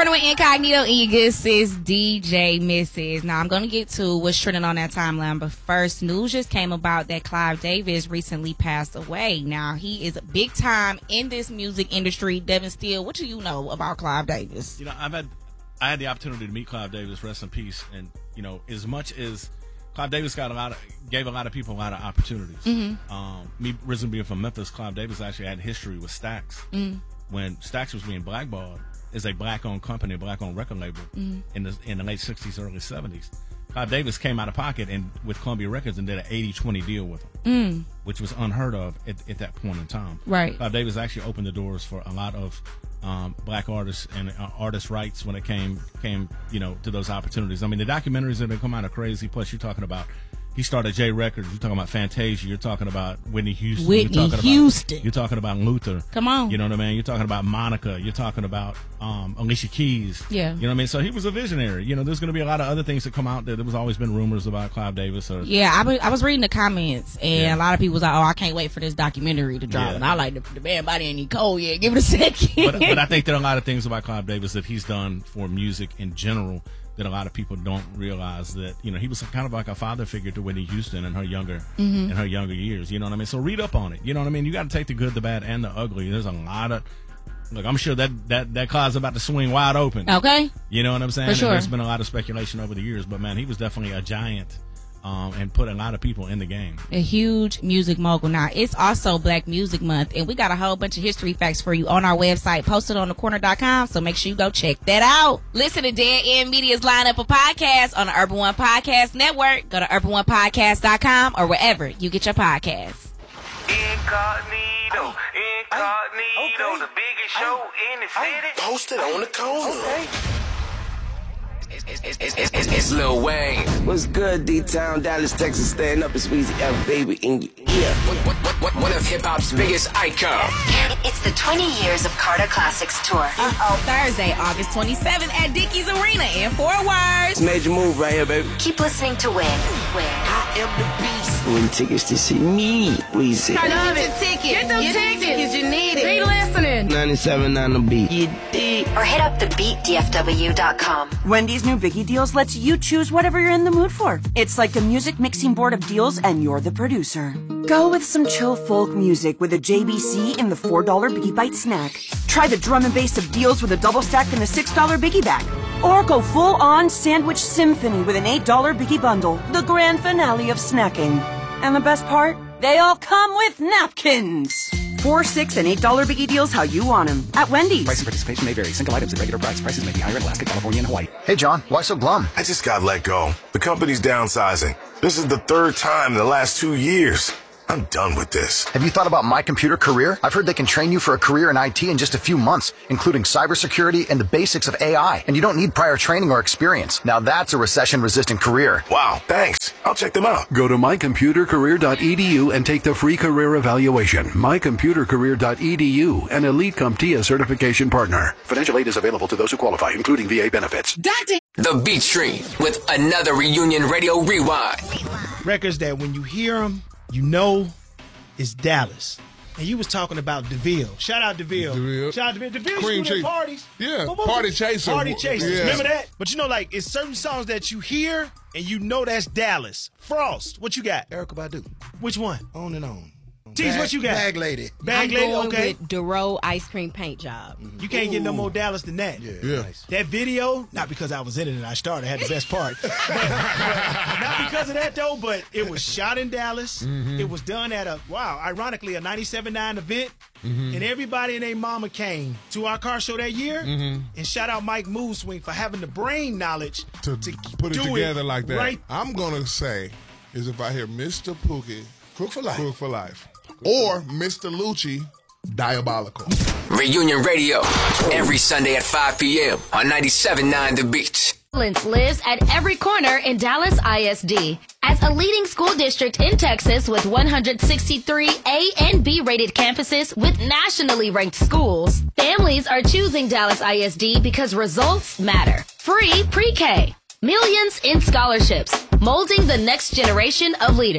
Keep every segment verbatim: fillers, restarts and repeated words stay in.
Corner with Incognito Egus is D J Missus. Now, I'm going to get to what's trending on that timeline, but first, news just came about that Clive Davis recently passed away. Now, he is big time in this music industry. Devin Steele, what do you know about Clive Davis? You know, I've had, I had the opportunity to meet Clive Davis, rest in peace, and, you know, as much as Clive Davis got a lot of, gave a lot of people a lot of opportunities. Mm-hmm. Um, me originally being from Memphis, Clive Davis actually had history with Stax. Mm-hmm. When Stax was being blackballed, is a black-owned company, a black-owned record label mm-hmm. in the in the late sixties, early seventies. Clive Davis came out of pocket and with Columbia Records and did an eighty twenty deal with them, mm. which was unheard of at, at that point in time. Right. Clive Davis actually opened the doors for a lot of um, black artists and uh, artist rights when it came came you know to those opportunities. I mean, the documentaries that have come out are crazy. Plus, you're talking about. He started J Records. You're talking about Fantasia. You're talking about Whitney Houston. Whitney you're talking Houston. About, you're talking about Luther. Come on. You know what I mean? You're talking about Monica. You're talking about um, Alicia Keys. Yeah. You know what I mean? So he was a visionary. You know, there's going to be a lot of other things that come out that there was always been rumors about Clive Davis. Or, yeah, I, be, I was reading the comments, and yeah. a lot of people was like, oh, I can't wait for this documentary to drop. Yeah. And I like, the, the band body ain't even cold yet. Give it a second. But, but I think there are a lot of things about Clive Davis that he's done for music in general that a lot of people don't realize that, you know, he was kind of like a father figure to Whitney Houston in her younger mm-hmm. in her younger years. You know what I mean? So read up on it. You know what I mean? You got to take the good, the bad, and the ugly. There's a lot of, look, I'm sure that that that cloud's about to swing wide open. Okay. You know what I'm saying? For sure. And there's been a lot of speculation over the years, but man, he was definitely a giant. Um, and put a lot of people in the game. A huge music mogul. Now, it's also Black Music Month, and we got a whole bunch of history facts for you on our website, posted on the corner dot com, so make sure you go check that out. Listen to Dead End Media's lineup of podcasts on the Urban One Podcast Network. Go to urban one podcast dot com or wherever you get your podcasts. Incognito, Incognito, okay. The biggest show in the city. Posted on the corner. Okay. It's, it's, it's, it's, it's Lil Wayne. What's good, D-Town, Dallas, Texas? Stand up, it's Weezy F, baby, in your ear. What, what, what, what, one of hip-hop's biggest icons. It's the twenty years of Carter Classics Tour. Uh-oh, Thursday, August twenty-seventh at Dickies Arena in Fort Worth. Major move right here, baby. Keep listening to Win. Win. I am the beast. Win tickets to see me, Weezy. I love it. Tickets. Get them tickets. tickets. You need it. Be listening. ninety-seven on the beat. You dig? Or hit up the beat D F W dot com. Wendy's new Biggie Deals lets you choose whatever you're in the mood for. It's like a music mixing board of deals, and you're the producer. Go with some chill folk music with a J B C in the four dollar Biggie Bite snack. Try the drum and bass of deals with a double stack in the six dollar Biggie Bag. Or go full-on sandwich symphony with an eight dollar Biggie Bundle, the grand finale of snacking. And the best part? They all come with napkins. Four, six, and eight dollar Biggie Deals how you want them at Wendy's. Price and participation may vary. Single items at regular price. Prices may be higher in Alaska, California, and Hawaii. Hey, John, why so glum? I just got let go. The company's downsizing. This is the third time in the last two years. I'm done with this. Have you thought about My Computer Career? I've heard they can train you for a career in I T in just a few months, including cybersecurity and the basics of A I. And you don't need prior training or experience. Now that's a recession-resistant career. Wow, thanks. I'll check them out. Go to my computer career dot e d u and take the free career evaluation. my computer career dot e d u, an Elite CompTIA certification partner. Financial aid is available to those who qualify, including V A benefits. The Beat Stream with another Reunion Radio Rewind. Records that when you hear them, you know it's Dallas. And you was talking about DeVille. Shout out DeVille. DeVille. Shout out DeVille. DeVille Cream used to do cheese. parties. Yeah, What was Party it? Chaser. Party Chasers. Yeah. Remember that? But you know, like, it's certain songs that you hear and you know that's Dallas. Frost, what you got? Erykah Badu. Which one? On and on. Tease, what you got? Bag Lady. Bag I'm Lady, going okay. with Duro Ice Cream Paint Job. Mm-hmm. You can't Ooh. get no more Dallas than that. Yeah, yeah. Nice. That video, not because I was in it and I started, I had the best part. but, but not because of that, though, but it was shot in Dallas. Mm-hmm. It was done at a, wow, ironically, a ninety-seven point nine event. Mm-hmm. And everybody and their mama came to our car show that year. Mm-hmm. And shout out Mike Mooswing for having the brain knowledge to, to put it do together it like that. Right. I'm going to say is if I hear Mister Pookie, Crook for Life. Crook for Life. Or Mister Lucci, Diabolical. Reunion Radio, every Sunday at five p.m. on ninety-seven point nine The Beat. Excellence lives at every corner in Dallas I S D. As a leading school district in Texas with one hundred sixty-three A and B rated campuses with nationally ranked schools, families are choosing Dallas I S D because results matter. Free pre-K, millions in scholarships, molding the next generation of leaders.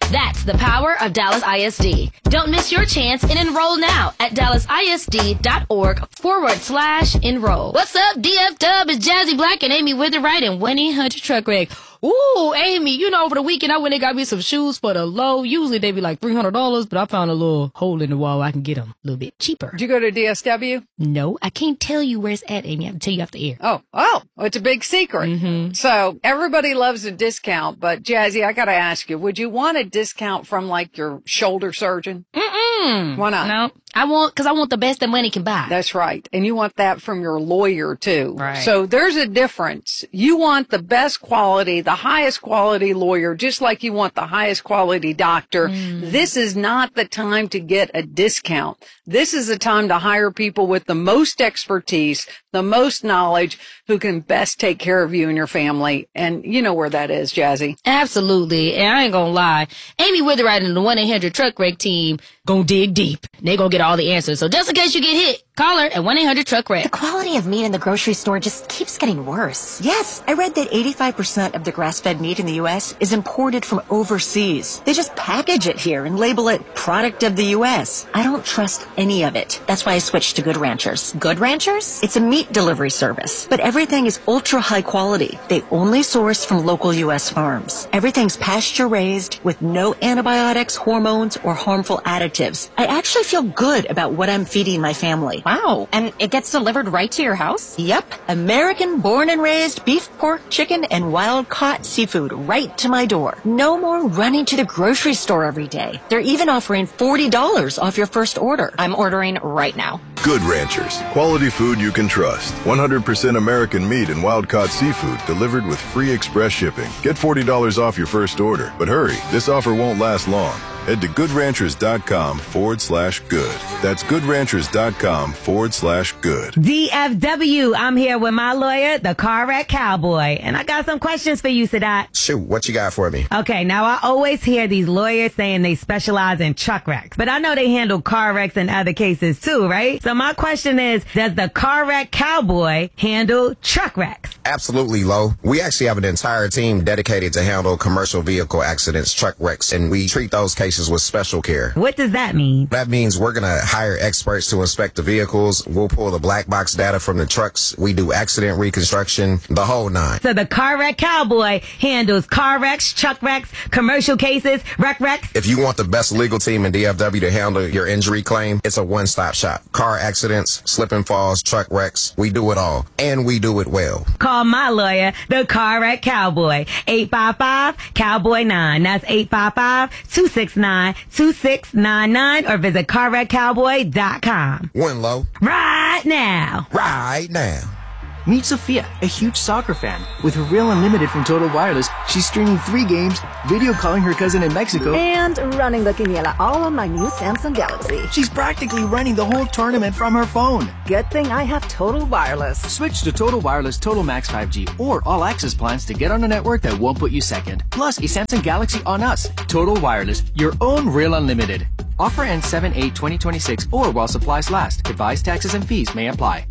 That's the power of Dallas I S D. Don't miss your chance and enroll now at dallasisd.org forward slash enroll. What's up, D F W? It's Jazzy Black and Amy Witherite and one eight hundred truck wreck. Ooh, Amy, you know, over the weekend I went and got me some shoes for the low. Usually they be like three hundred dollars, but I found a little hole in the wall. I can get them a little bit cheaper. Did you go to D S W? No, I can't tell you where it's at, Amy. I have to tell you off the air. Oh, oh, it's a big secret. Mm-hmm. So everybody loves a discount, but Jazzy, I got to ask you, would you want a discount from like your shoulder surgeon? Mm-mm. Why not? No, I want, because I want the best that money can buy. That's right. And you want that from your lawyer too. Right. So there's a difference. You want the best quality, the highest quality lawyer, just like you want the highest quality doctor. Mm. This is not the time to get a discount. This is the time to hire people with the most expertise, the most knowledge, who can best take care of you and your family. And you know where that is, Jazzy. Absolutely. And I ain't gonna lie. Amy Witherite and the one eight hundred truck wreck team gonna dig deep. They gonna get all the answers. So just in case you get hit, call her at one eight hundred truck wreck. The quality of meat in the grocery store just keeps getting worse. Yes, I read that eighty-five percent of the grass-fed meat in the U S is imported from overseas. They just package it here and label it product of the U S. I don't trust any of it. That's why I switched to Good Ranchers. Good Ranchers? It's a meat delivery service, but everything is ultra high quality. They only source from local U S farms. Everything's pasture raised with no antibiotics, hormones, or harmful additives. I actually feel good about what I'm feeding my family. Wow. And it gets delivered right to your house? Yep. American born and raised beef, pork, chicken, and wild caught seafood right to my door. No more running to the grocery store every day. They're even offering forty dollars off your first order. I'm ordering right now. Good Ranchers. Quality food you can trust. one hundred percent American meat and wild-caught seafood delivered with free express shipping. Get forty dollars off your first order. But hurry, this offer won't last long. Head to goodranchers.com forward slash good. That's goodranchers.com forward slash good. D F W, I'm here with my lawyer, the Car Wreck Cowboy. And I got some questions for you, Sadat. Shoot, what you got for me? Okay, now I always hear these lawyers saying they specialize in truck wrecks. But I know they handle car wrecks and other cases too, right? So my question is, does the Car Wreck Cowboy handle truck wrecks? Absolutely, Lo. We actually have an entire team dedicated to handle commercial vehicle accidents, truck wrecks, and we treat those cases with special care. What does that mean? That means we're going to hire experts to inspect the vehicles. We'll pull the black box data from the trucks. We do accident reconstruction, the whole nine. So the Car Wreck Cowboy handles car wrecks, truck wrecks, commercial cases, wreck wrecks. If you want the best legal team in D F W to handle your injury claim, it's a one-stop shop. Car accidents, slip and falls, truck wrecks, we do it all. And we do it well. Call my lawyer, the Car Wreck Cowboy. eight five five, cowboy nine. That's eight five five, two six nine, two six nine nine or visit car wreck cowboy dot com. One low. Right now. Right now. Meet Sophia, a huge soccer fan. With her Real Unlimited from Total Wireless, she's streaming three games, video calling her cousin in Mexico, and running the quiniela all on my new Samsung Galaxy. She's practically running the whole tournament from her phone. Good thing I have Total Wireless. Switch to Total Wireless Total Max five G or All Access plans to get on a network that won't put you second. Plus a Samsung Galaxy on us. Total Wireless, your own Real Unlimited. Offer ends seven eight twenty twenty-six or while supplies last. Advised taxes and fees may apply.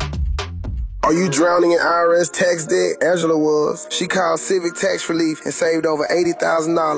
Are you drowning in I R S tax debt? Angela was. She called Civic Tax Relief and saved over eighty thousand dollars.